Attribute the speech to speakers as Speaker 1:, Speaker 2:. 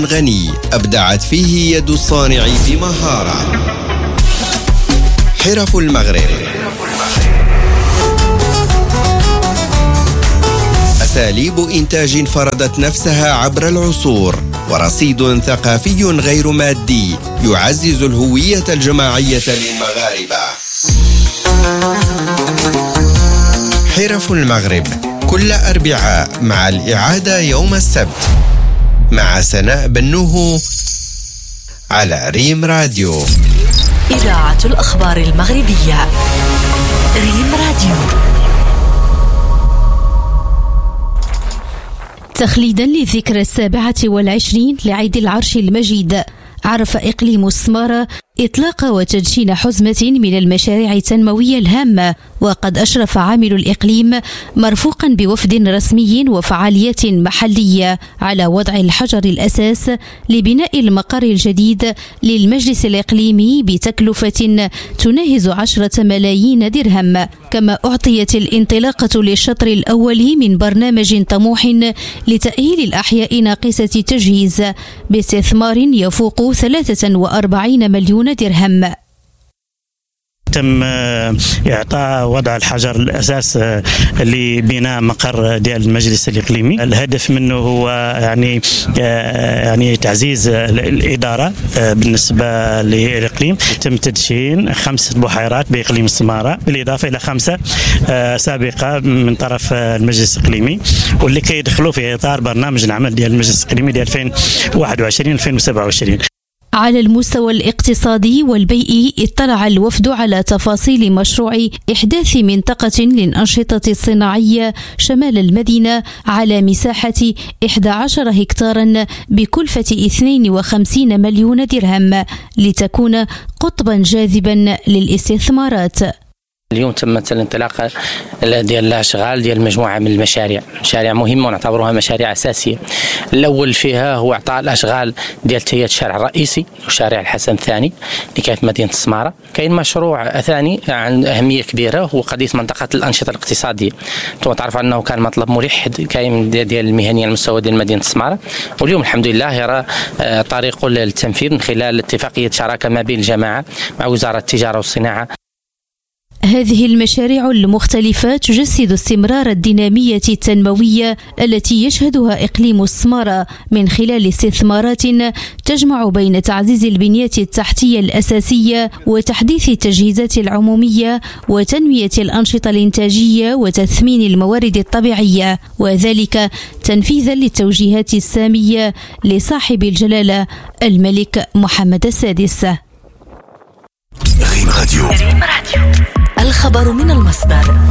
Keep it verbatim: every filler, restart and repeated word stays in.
Speaker 1: غني أبدعت فيه يد الصانع بمهارة. حرف المغرب، أساليب إنتاج فرضت نفسها عبر العصور، ورصيد ثقافي غير مادي يعزز الهوية الجماعية للمغاربة. حرف المغرب كل أربعاء مع الإعادة يوم السبت مع سناء بنوه على ريم راديو.
Speaker 2: إذاعة الأخبار المغربية ريم راديو.
Speaker 3: تخليدا للذكرى السابعة والعشرين لعيد العرش المجيد، عرف إقليم السمارة إطلاق وتدشين حزمة من المشاريع التنموية الهامة، وقد أشرف عامل الإقليم مرفوقا بوفد رسمي وفعاليات محلية على وضع الحجر الأساس لبناء المقر الجديد للمجلس الإقليمي بتكلفة تناهز عشرة ملايين درهم. كما أعطيت الانطلاقة للشطر الأول من برنامج طموح لتأهيل الأحياء ناقصة تجهيز باستثمار يفوق ثلاثة وأربعين مليون درهم.
Speaker 4: تم إعطاء وضع الحجر الأساس لبناء مقر ديال المجلس الإقليمي. الهدف منه هو يعني يعني تعزيز الإدارة بالنسبة للإقليم. تم تدشين خمس بحيرات بإقليم السمارة بالإضافة إلى خمسة سابقة من طرف المجلس الإقليمي، واللي كيدخلوا في إطار برنامج العمل ديال المجلس الإقليمي ديال ألفين وواحد وعشرين ألفين وسبعة وعشرين.
Speaker 3: على المستوى الاقتصادي والبيئي، اطلع الوفد على تفاصيل مشروع إحداث منطقة للأنشطة الصناعية شمال المدينة على مساحة إحدى عشر هكتارا بكلفة اثنين وخمسين مليون درهم لتكون قطبا جاذبا للاستثمارات.
Speaker 5: اليوم تمت الانطلاقه ديال الاشغال ديال مجموعه من المشاريع، مشاريع مهمه ونعتبرها مشاريع اساسيه. الاول فيها هو اعطاء الاشغال ديال تهيئه الشارع الرئيسي وشارع الحسن الثاني اللي كانت مدينه السماره. كاين مشروع ثاني عن اهميه كبيره هو قضيه منطقه الانشطه الاقتصاديه. انتم تعرفوا انه كان مطلب ملح كاين ديال المهنيه على مستوى ديال مدينه السماره، واليوم الحمد لله يرى طريقه للتنفيذ من خلال اتفاقيه شراكه ما بين الجماعه مع وزاره التجاره والصناعه.
Speaker 3: هذه المشاريع المختلفة تجسد استمرار الدينامية التنموية التي يشهدها إقليم السمارة من خلال استثمارات تجمع بين تعزيز البنية التحتية الأساسية وتحديث التجهيزات العمومية وتنمية الأنشطة الإنتاجية وتثمين الموارد الطبيعية، وذلك تنفيذا للتوجيهات السامية لصاحب الجلالة الملك محمد السادس.
Speaker 2: ريم راديو. الخبر من المصدر.